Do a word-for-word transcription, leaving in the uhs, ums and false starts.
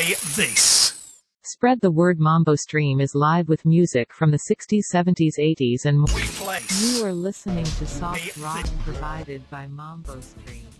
play this. Spread the word. Mambo Stream is live with music from the sixties, seventies, eighties and more. We place. You are listening to soft Me- rock provided by Mambo Stream.